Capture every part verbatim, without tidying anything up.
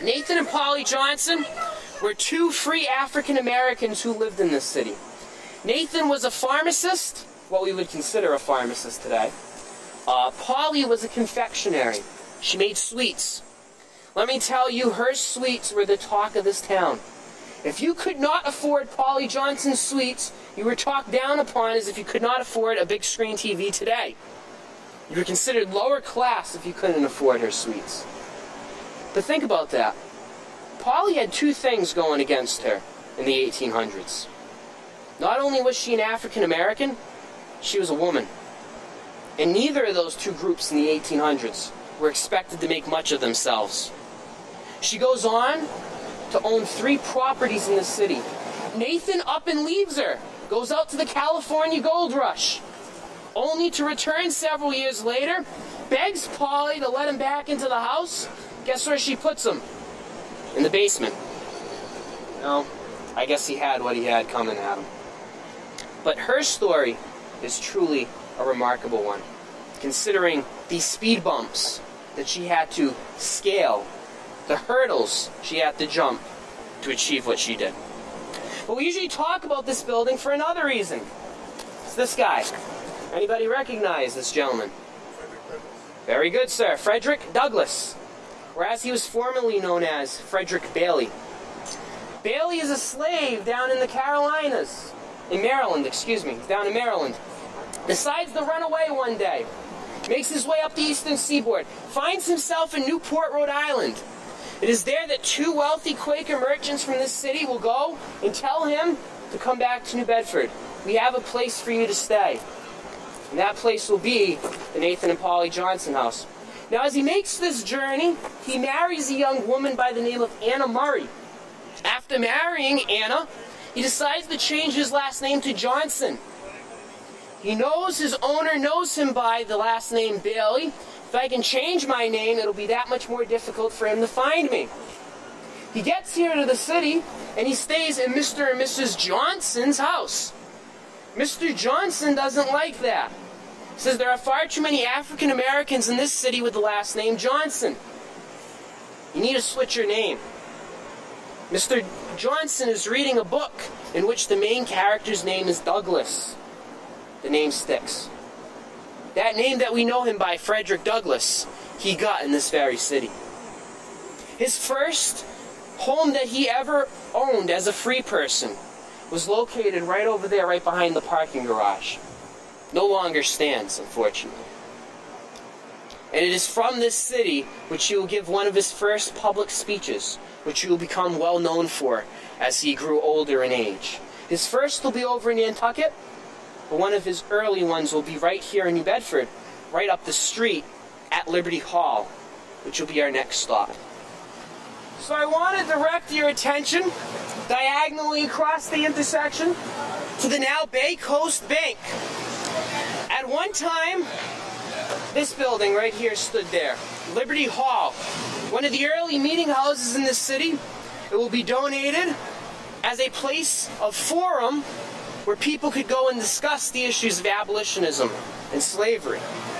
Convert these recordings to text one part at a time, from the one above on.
Nathan and Polly Johnson were two free African Americans who lived in this city. Nathan was a pharmacist, what we would consider a pharmacist today. Uh, Polly was a confectionery. She made sweets. Let me tell you, her sweets were the talk of this town. If you could not afford Polly Johnson's sweets, you were talked down upon as if you could not afford a big screen T V today. You were considered lower class if you couldn't afford her sweets. But think about that. Polly had two things going against her in the eighteen hundreds. Not only was she an African American, she was a woman. And neither of those two groups in the eighteen hundreds were expected to make much of themselves. She goes on to own three properties in the city. Nathan up and leaves her, goes out to the California gold rush, only to return several years later, begs Polly to let him back into the house. Guess where she puts him? In the basement. No, I guess he had what he had coming at him. But her story is truly a remarkable one, considering these speed bumps that she had to scale, the hurdles she had to jump to achieve what she did. But we usually talk about this building for another reason. It's this guy. Anybody recognize this gentleman? Very good, sir. Frederick Douglass. Whereas he was formerly known as Frederick Bailey. Bailey is a slave down in the Carolinas. In Maryland, excuse me. Down in Maryland. Decides to run away one day. Makes his way up the eastern seaboard. Finds himself in Newport, Rhode Island. It is there that two wealthy Quaker merchants from this city will go and tell him to come back to New Bedford. We have a place for you to stay. And that place will be the Nathan and Polly Johnson house. Now, as he makes this journey, he marries a young woman by the name of Anna Murray. After marrying Anna, he decides to change his last name to Johnson. He knows his owner knows him by the last name Bailey. If I can change my name, it'll be that much more difficult for him to find me. He gets here to the city, and he stays in Mister and Missus Johnson's house. Mister Johnson doesn't like that. He says there are far too many African Americans in this city with the last name Johnson. You need to switch your name. Mister Johnson is reading a book in which the main character's name is Douglass. The name sticks. That name that we know him by, Frederick Douglass, he got in this very city. His first home that he ever owned as a free person was located right over there, right behind the parking garage. No longer stands, unfortunately. And it is from this city which he will give one of his first public speeches, which he will become well known for as he grew older in age. His first will be over in Nantucket, but one of his early ones will be right here in New Bedford, right up the street at Liberty Hall, which will be our next stop. So I want to direct your attention diagonally across the intersection to the now Bay Coast Bank. At one time, this building right here stood there, Liberty Hall, one of the early meeting houses in this city. It will be donated as a place of forum where people could go and discuss the issues of abolitionism and slavery.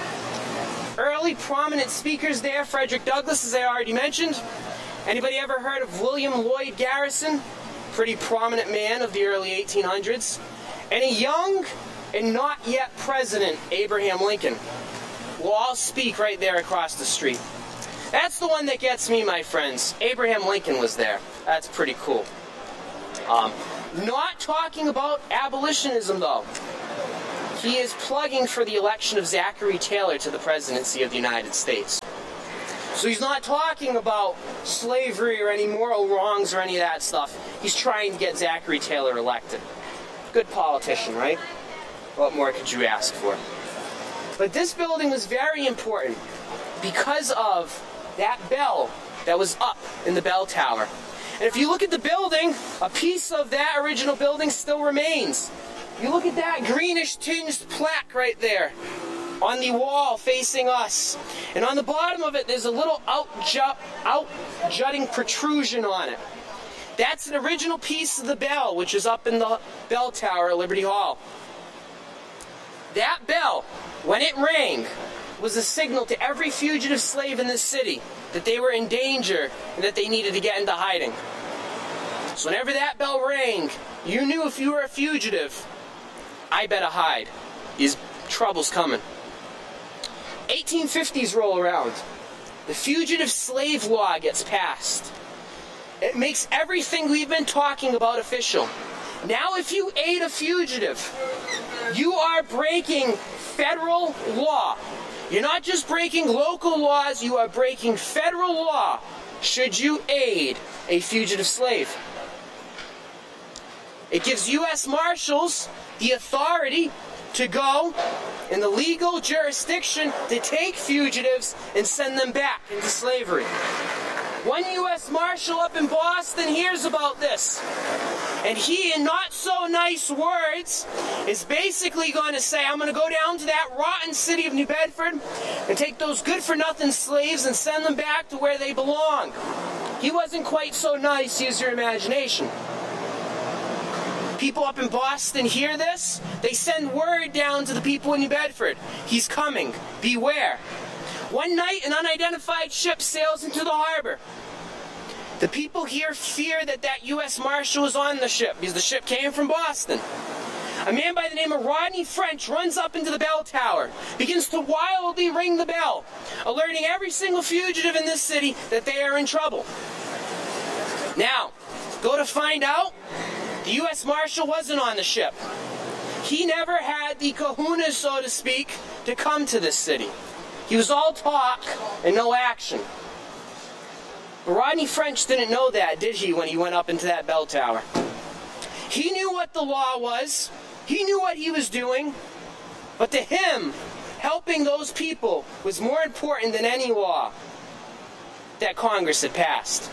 Early prominent speakers there, Frederick Douglass, as I already mentioned. Anybody ever heard of William Lloyd Garrison? Pretty prominent man of the early eighteen hundreds. And a young and not yet president, Abraham Lincoln, will all speak right there across the street. That's the one that gets me, my friends. Abraham Lincoln was there. That's pretty cool. Um, not talking about abolitionism, though. He is plugging for the election of Zachary Taylor to the presidency of the United States. So he's not talking about slavery or any moral wrongs or any of that stuff. He's trying to get Zachary Taylor elected. Good politician, right? What more could you ask for? But this building was very important because of that bell that was up in the bell tower. And if you look at the building, a piece of that original building still remains. You look at that greenish tinged plaque right there on the wall facing us. And on the bottom of it, there's a little out-jutting protrusion on it. That's an original piece of the bell, which is up in the bell tower at Liberty Hall. That bell, when it rang, was a signal to every fugitive slave in this city that they were in danger and that they needed to get into hiding. So whenever that bell rang, you knew if you were a fugitive, I better hide. His trouble's coming. eighteen fifties roll around. The Fugitive Slave Law gets passed. It makes everything we've been talking about official. Now if you aid a fugitive, you are breaking federal law. You're not just breaking local laws, you are breaking federal law should you aid a fugitive slave. It gives U S Marshals the authority to go in the legal jurisdiction to take fugitives and send them back into slavery. One U S Marshal up in Boston hears about this, and he, in not so nice words, is basically going to say, I'm going to go down to that rotten city of New Bedford and take those good-for-nothing slaves and send them back to where they belong. He wasn't quite so nice, use your imagination. People up in Boston hear this, they send word down to the people in New Bedford. He's coming. Beware. One night, an unidentified ship sails into the harbor. The people here fear that that U S Marshal is on the ship because the ship came from Boston. A man by the name of Rodney French runs up into the bell tower, begins to wildly ring the bell, alerting every single fugitive in this city that they are in trouble. Now, go to find out, the U S Marshal wasn't on the ship. He never had the kahunas, so to speak, to come to this city. He was all talk and no action. But Rodney French didn't know that, did he, when he went up into that bell tower? He knew what the law was. He knew what he was doing. But to him, helping those people was more important than any law that Congress had passed.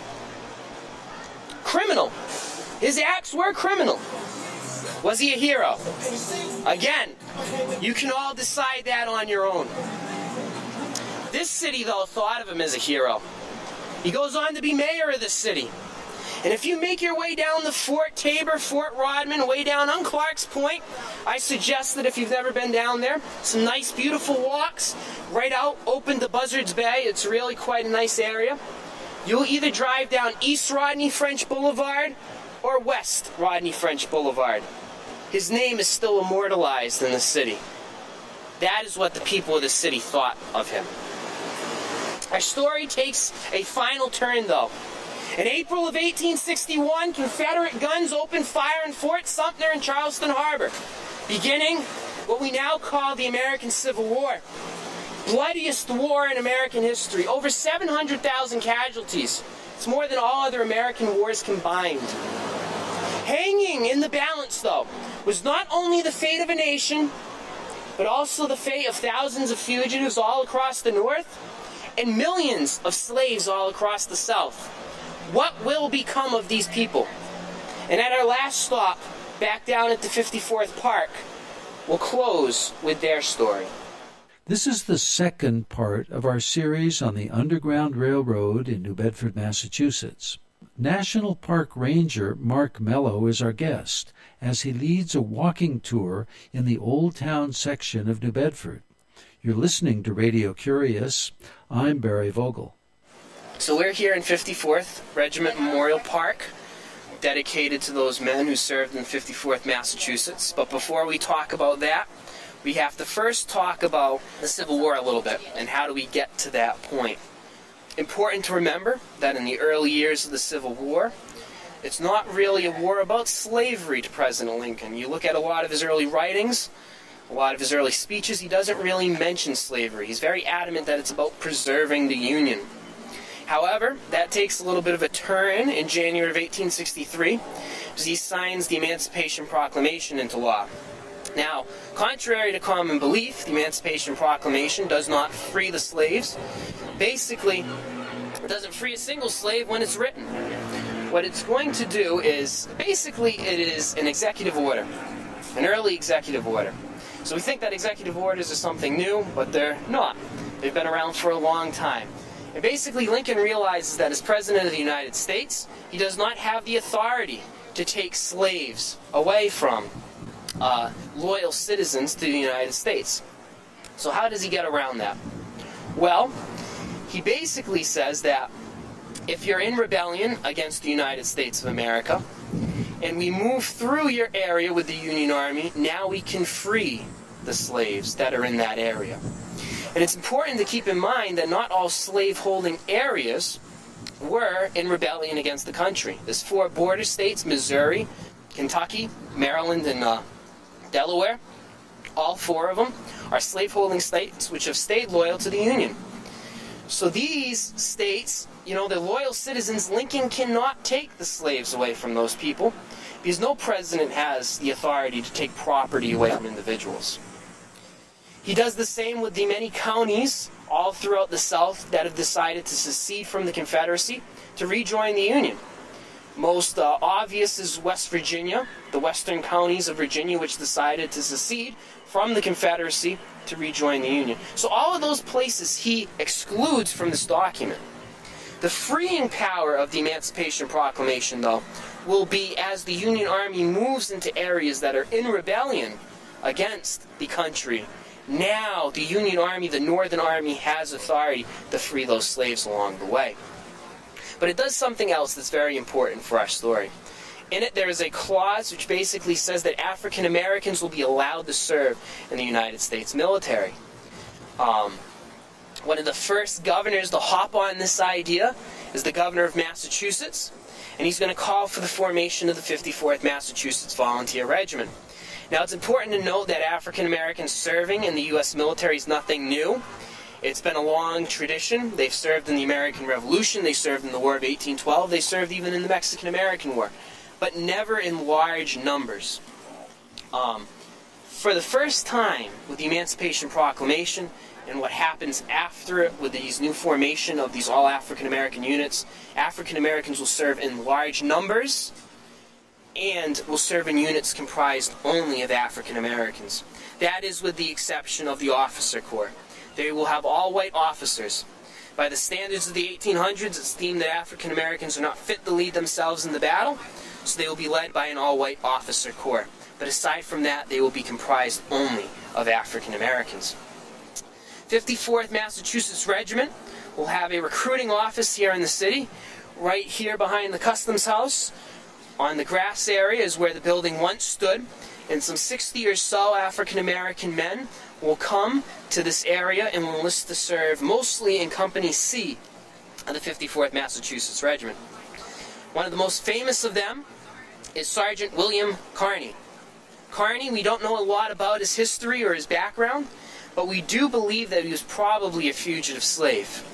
Criminal. His acts were criminal. Was he a hero? Again, you can all decide that on your own. This city, though, thought of him as a hero. He goes on to be mayor of this city. And if you make your way down the Fort Taber, Fort Rodman, way down on Clark's Point, I suggest that if you've never been down there, some nice, beautiful walks right out open to Buzzards Bay. It's really quite a nice area. You'll either drive down East Rodney French Boulevard or West Rodney French Boulevard. His name is still immortalized in the city. That is what the people of the city thought of him. Our story takes a final turn, though. In April of eighteen sixty-one, Confederate guns opened fire in Fort Sumter in Charleston Harbor, beginning what we now call the American Civil War. Bloodiest war in American history. Over seven hundred thousand casualties. It's more than all other American wars combined. Hanging in the balance, though, was not only the fate of a nation, but also the fate of thousands of fugitives all across the North and millions of slaves all across the South. What will become of these people? And at our last stop, back down at the fifty-fourth Park, we'll close with their story. This is the second part of our series on the Underground Railroad in New Bedford, Massachusetts. National Park Ranger Mark Mello is our guest as he leads a walking tour in the Old Town section of New Bedford. You're listening to Radio Curious. I'm Barry Vogel. So we're here in fifty-fourth Regiment Memorial Park, dedicated to those men who served in fifty-fourth Massachusetts. But before we talk about that, we have to first talk about the Civil War a little bit, and how do we get to that point. Important to remember that in the early years of the Civil War, it's not really a war about slavery to President Lincoln. You look at a lot of his early writings, a lot of his early speeches, he doesn't really mention slavery. He's very adamant that it's about preserving the Union. However, that takes a little bit of a turn in January of eighteen sixty-three, as he signs the Emancipation Proclamation into law. Now, contrary to common belief, the Emancipation Proclamation does not free the slaves. Basically, it doesn't free a single slave when it's written. What it's going to do is, basically, it is an executive order, an early executive order. So we think that executive orders are something new, but they're not. They've been around for a long time. And basically, Lincoln realizes that as President of the United States, he does not have the authority to take slaves away from uh, loyal citizens to the United States. So how does he get around that? Well, he basically says that if you're in rebellion against the United States of America, and we move through your area with the Union Army, now we can free the slaves that are in that area. And it's important to keep in mind that not all slave-holding areas were in rebellion against the country. There's four border states, Missouri, Kentucky, Maryland, and uh, Delaware. All four of them are slave-holding states which have stayed loyal to the Union. So these states, you know, they're loyal citizens. Lincoln cannot take the slaves away from those people because no president has the authority to take property away from individuals. He does the same with the many counties all throughout the South that have decided to secede from the Confederacy to rejoin the Union. Most uh, obvious is West Virginia, the western counties of Virginia which decided to secede from the Confederacy to rejoin the Union. So all of those places he excludes from this document. The freeing power of the Emancipation Proclamation, though, will be as the Union Army moves into areas that are in rebellion against the country. Now the Union Army, the Northern Army, has authority to free those slaves along the way. But it does something else that's very important for our story. In it, there is a clause which basically says that African Americans will be allowed to serve in the United States military. Um, one of the first governors to hop on this idea is the governor of Massachusetts, and he's going to call for the formation of the fifty-fourth Massachusetts Volunteer Regiment. Now, it's important to note that African Americans serving in the U S military is nothing new. It's been a long tradition. They've served in the American Revolution, they served in the War of eighteen twelve, they served even in the Mexican-American War, but never in large numbers. Um, for the first time with the Emancipation Proclamation and what happens after it with these new formation of these all African American units, African Americans will serve in large numbers and will serve in units comprised only of African Americans. That is with the exception of the officer corps. They will have all white officers. By the standards of the eighteen hundreds, it's deemed that African Americans are not fit to lead themselves in the battle, so they will be led by an all-white officer corps. But aside from that, they will be comprised only of African Americans. fifty-fourth Massachusetts Regiment will have a recruiting office here in the city. Right here behind the Customs House, on the grass area, is where the building once stood. And some sixty or so African American men will come to this area and will enlist to serve mostly in Company C of the fifty-fourth Massachusetts Regiment. One of the most famous of them is Sergeant William Kearny. Kearny, we don't know a lot about his history or his background, but we do believe that he was probably a fugitive slave.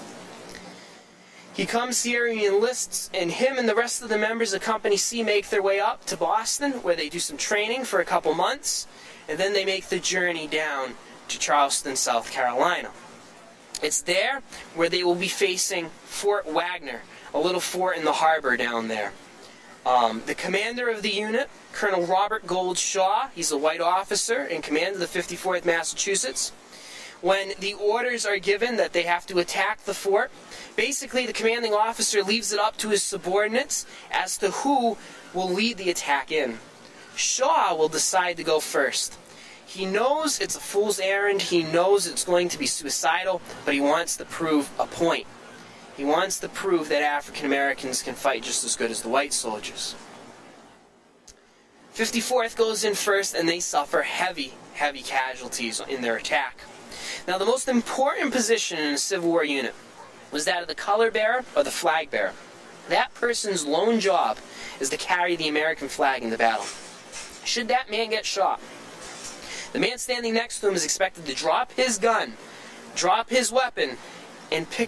He comes here and he enlists, and him and the rest of the members of Company C make their way up to Boston, where they do some training for a couple months, and then they make the journey down to Charleston, South Carolina. It's there where they will be facing Fort Wagner, a little fort in the harbor down there. Um, the commander of the unit, Colonel Robert Gould Shaw, he's a white officer in command of the fifty-fourth Massachusetts. When the orders are given that they have to attack the fort, basically the commanding officer leaves it up to his subordinates as to who will lead the attack in. Shaw will decide to go first. He knows it's a fool's errand, he knows it's going to be suicidal, but he wants to prove a point. He wants to prove that African Americans can fight just as good as the white soldiers. fifty-fourth goes in first, and they suffer heavy, heavy casualties in their attack. Now, the most important position in a Civil War unit was that of the color bearer or the flag bearer. That person's lone job is to carry the American flag in the battle. Should that man get shot, the man standing next to him is expected to drop his gun, drop his weapon, and pick